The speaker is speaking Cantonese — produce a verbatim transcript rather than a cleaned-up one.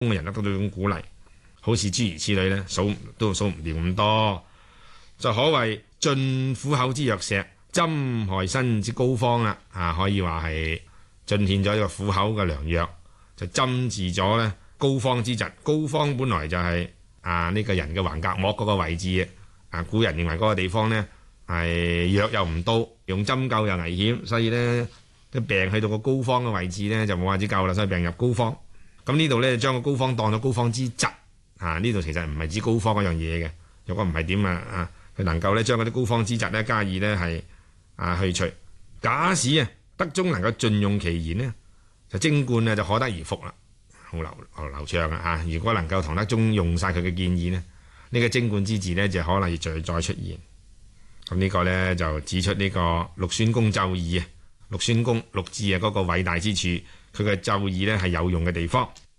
嘅人得到呢種鼓勵，好似諸如此類咧，數都數唔掂咁多，就可謂進虎口之藥石，針害身之膏方啦。啊，可以話係進獻咗一個虎口嘅良藥，就針治咗咧膏肓之疾。膏肓本來就係、是、啊呢、這個人嘅橫膈膜嗰個位置啊，古人認為嗰個地方呢係藥又唔到，用針灸又危險，所以呢啲病去到個膏肓嘅位置呢，就冇法子救啦，所以病入膏肓。咁呢度呢，將個膏肓當咗膏肓之疾啊，呢度其實唔係指膏肓嗰樣嘢嘅。如果唔係點啊啊，佢能夠呢將嗰啲膏肓之疾呢加以呢係啊去除。假使啊德宗能夠盡用其言呢，就貞觀啊就可得而復啦，好流流暢啊！啊，如果能夠唐德宗用晒佢嘅建議呢，呢、這個貞觀之治呢，就可能要再再出現。咁呢個呢，就指出呢個陸孫公奏議啊，陸孫公陸贽啊嗰個偉大之處，佢嘅奏議呢係有用嘅地方。